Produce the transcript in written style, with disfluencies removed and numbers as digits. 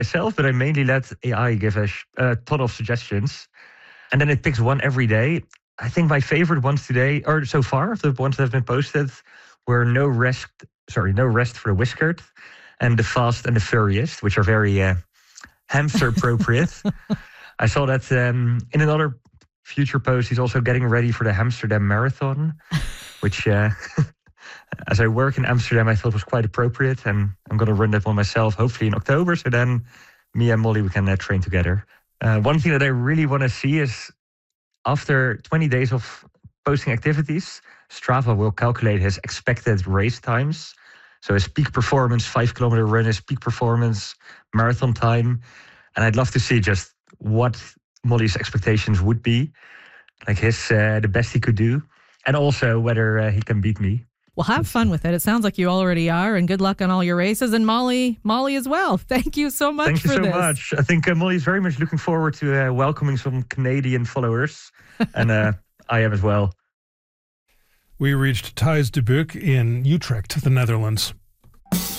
myself, but I mainly let AI give a ton of suggestions. And then it picks one every day. I think my favorite ones today, or so far, of the ones that have been posted, were No Rest for the Whiskered, and The Fast and the Furious, which are very hamster appropriate. I saw that in another future post, he's also getting ready for the Amsterdam Marathon, which, as I work in Amsterdam, I thought was quite appropriate. And I'm going to run that one myself, hopefully in October. So then me and Molly, we can train together. One thing that I really want to see is after 20 days of posting activities, Strava will calculate his expected race times. So his peak performance 5-kilometer run, his peak performance marathon time. And I'd love to see just what Molly's expectations would be, like his the best he could do, and also whether he can beat me. Well, have fun with it. It sounds like you already are, and good luck on all your races. And Molly as well. Thank you so much for this. Thank you so much. I think Molly's very much looking forward to welcoming some Canadian followers, and I am as well. We reached Thijs de Beuk in Utrecht, the Netherlands.